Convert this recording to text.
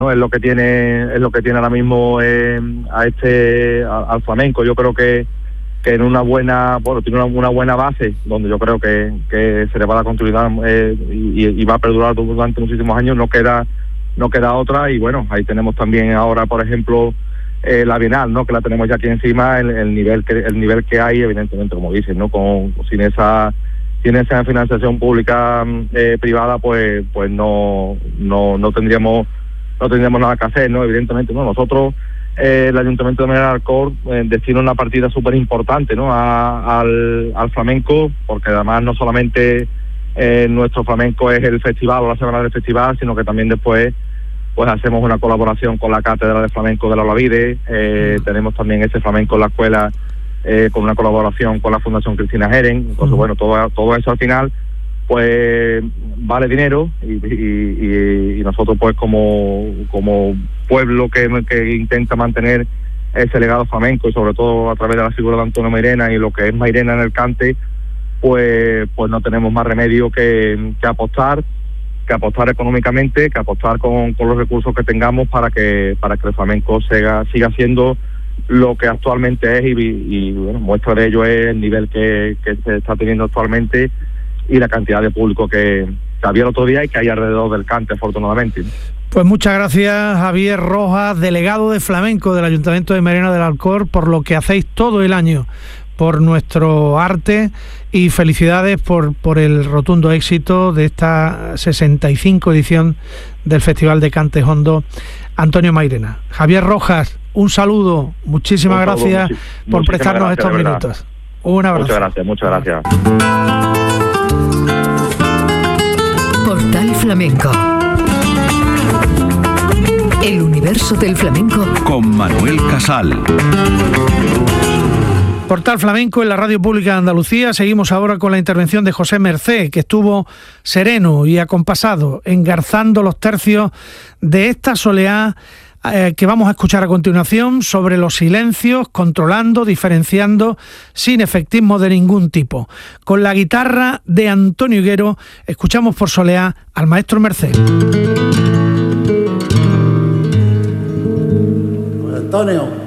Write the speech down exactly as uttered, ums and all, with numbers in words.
¿no? Es lo que tiene, es lo que tiene ahora mismo eh, a este a, al flamenco. Yo creo que, que en una buena, bueno, tiene una, una buena base donde yo creo que, que se le va a dar continuidad eh, y, y va a perdurar durante muchísimos años. No queda no queda otra, y bueno, ahí tenemos también ahora, por ejemplo, eh, la Bienal, ¿no? Que la tenemos ya aquí encima, el, el nivel que el nivel que hay, evidentemente, como dicen, ¿no? Con sin esa sin esa financiación pública eh, privada, pues pues no no no tendríamos no tendríamos nada que hacer, ¿no? Evidentemente, no. Nosotros, eh, el Ayuntamiento de Mairena del Alcor eh, destina una partida súper importante, ¿no? A, al, al flamenco, porque además no solamente Eh, nuestro flamenco es el festival o la semana del festival, sino que también después pues hacemos una colaboración con la Cátedra de Flamenco de la Olavide. eh, mm. Tenemos también ese flamenco en la escuela eh, con una colaboración con la Fundación Cristina Jeren. Entonces, mm. bueno, todo, todo eso al final pues vale dinero, y, y, y, y nosotros pues como, como pueblo que, que intenta mantener ese legado flamenco, y sobre todo a través de la figura de Antonio Mairena y lo que es Mairena en el cante, pues pues no tenemos más remedio que, que apostar, que apostar económicamente, que apostar con, con los recursos que tengamos para que para que el flamenco siga siga siendo lo que actualmente es, y, y bueno, muestra de ello es el nivel que, que se está teniendo actualmente y la cantidad de público que, que había el otro día y que hay alrededor del cante, afortunadamente. Pues muchas gracias, Javier Rojas, delegado de flamenco del Ayuntamiento de Mairena del Alcor, por lo que hacéis todo el año por nuestro arte, y felicidades por, por el rotundo éxito de esta sesenta y cinco edición del Festival de Cante Hondo Antonio Mairena. Javier Rojas, un saludo, muchísimas un saludo, gracias muchi- por prestarnos gracias, estos minutos. Un abrazo. Muchas gracias, muchas gracias. Portal Flamenco. El universo del flamenco con Manuel Casal. Portal Flamenco en la Radio Pública de Andalucía. Seguimos ahora con la intervención de José Mercé, que estuvo sereno y acompasado, engarzando los tercios de esta soleá eh, que vamos a escuchar a continuación, sobre los silencios, controlando, diferenciando, sin efectismo de ningún tipo. Con la guitarra de Antonio Higuero, escuchamos por soleá al maestro Mercé. Antonio.